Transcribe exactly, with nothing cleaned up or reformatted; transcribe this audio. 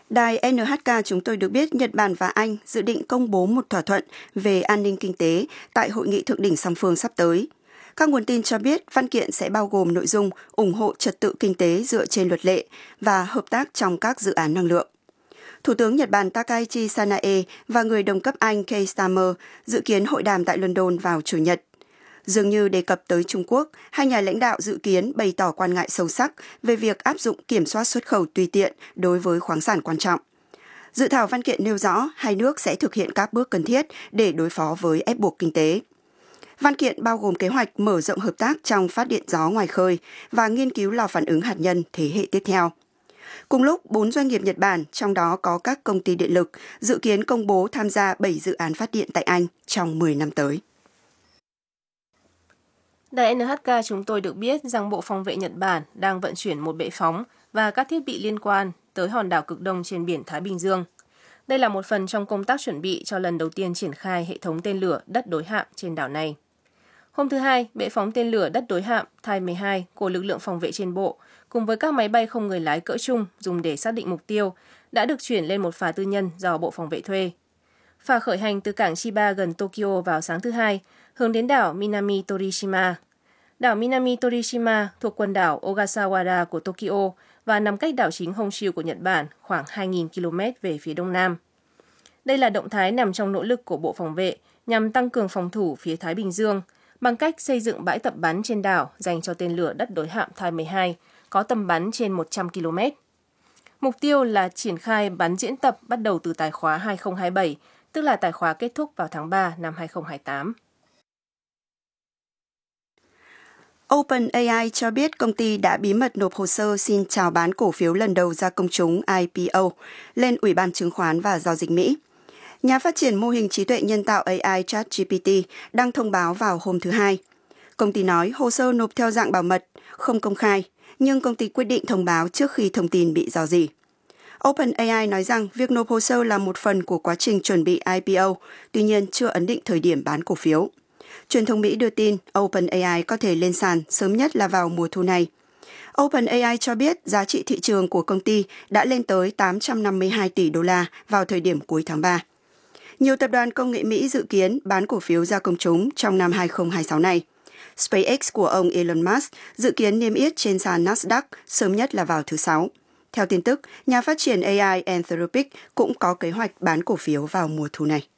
Đài en hát ca chúng tôi được biết Nhật Bản và Anh dự định công bố một thỏa thuận về an ninh kinh tế tại hội nghị thượng đỉnh song phương sắp tới. Các nguồn tin cho biết văn kiện sẽ bao gồm nội dung ủng hộ trật tự kinh tế dựa trên luật lệ và hợp tác trong các dự án năng lượng. Thủ tướng Nhật Bản Takaichi Sanae và người đồng cấp Anh Keir Starmer dự kiến hội đàm tại London vào Chủ nhật. Dường như đề cập tới Trung Quốc, hai nhà lãnh đạo dự kiến bày tỏ quan ngại sâu sắc về việc áp dụng kiểm soát xuất khẩu tùy tiện đối với khoáng sản quan trọng. Dự thảo văn kiện nêu rõ hai nước sẽ thực hiện các bước cần thiết để đối phó với ép buộc kinh tế. Văn kiện bao gồm kế hoạch mở rộng hợp tác trong phát điện gió ngoài khơi và nghiên cứu lò phản ứng hạt nhân thế hệ tiếp theo. Cùng lúc, bốn doanh nghiệp Nhật Bản, trong đó có các công ty điện lực, dự kiến công bố tham gia bảy dự án phát điện tại Anh trong mười năm tới. Đài en hát ca chúng tôi được biết rằng Bộ Phòng vệ Nhật Bản đang vận chuyển một bệ phóng và các thiết bị liên quan tới hòn đảo cực đông trên biển Thái Bình Dương. Đây là một phần trong công tác chuẩn bị cho lần đầu tiên triển khai hệ thống tên lửa đất đối hạm trên đảo này. Hôm thứ Hai, bệ phóng tên lửa đất đối hạm Thai mười hai của lực lượng phòng vệ trên bộ cùng với các máy bay không người lái cỡ trung dùng để xác định mục tiêu đã được chuyển lên một phà tư nhân do Bộ Phòng vệ thuê. Phà khởi hành từ cảng Chiba gần Tokyo vào sáng thứ Hai, hướng đến đảo Minami Torishima. Đảo Minami Torishima thuộc quần đảo Ogasawara của Tokyo và nằm cách đảo chính Honshu của Nhật Bản khoảng hai nghìn ki lô mét về phía đông nam. Đây là động thái nằm trong nỗ lực của Bộ Phòng vệ nhằm tăng cường phòng thủ phía Thái Bình Dương bằng cách xây dựng bãi tập bắn trên đảo dành cho tên lửa đất đối hạm Thai mười hai có tầm bắn trên một trăm ki lô mét. Mục tiêu là triển khai bắn diễn tập bắt đầu từ tài khóa hai không hai bảy, tức là tài khóa kết thúc vào tháng ba năm hai không hai tám. OpenAI cho biết công ty đã bí mật nộp hồ sơ xin chào bán cổ phiếu lần đầu ra công chúng I P O lên Ủy ban Chứng khoán và Giao dịch Mỹ. Nhà phát triển mô hình trí tuệ nhân tạo A I ChatGPT đăng thông báo vào hôm thứ Hai. Công ty nói hồ sơ nộp theo dạng bảo mật, không công khai, nhưng công ty quyết định thông báo trước khi thông tin bị rò rỉ. OpenAI nói rằng việc nộp hồ sơ là một phần của quá trình chuẩn bị I P O, tuy nhiên chưa ấn định thời điểm bán cổ phiếu. Truyền thông Mỹ đưa tin OpenAI có thể lên sàn sớm nhất là vào mùa thu này. OpenAI cho biết giá trị thị trường của công ty đã lên tới tám trăm năm mươi hai tỷ đô la vào thời điểm cuối tháng ba. Nhiều tập đoàn công nghệ Mỹ dự kiến bán cổ phiếu ra công chúng trong năm hai không hai sáu này. SpaceX của ông Elon Musk dự kiến niêm yết trên sàn Nasdaq sớm nhất là vào thứ Sáu. Theo tin tức, nhà phát triển A I Anthropic cũng có kế hoạch bán cổ phiếu vào mùa thu này.